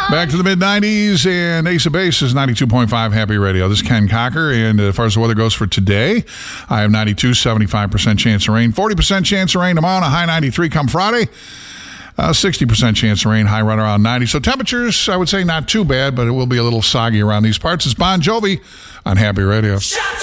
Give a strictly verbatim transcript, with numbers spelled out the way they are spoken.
Back to the mid nineties, and Ace of Base is ninety-two point five Happy Radio. This is Ken Cocker, and as far as the weather goes for today, I have ninety-two, seventy-five percent chance of rain, forty percent chance of rain tomorrow, and a high ninety-three come Friday. Uh, sixty percent chance of rain, high right around ninety. So temperatures, I would say not too bad, but it will be a little soggy around these parts. It's Bon Jovi on Happy Radio.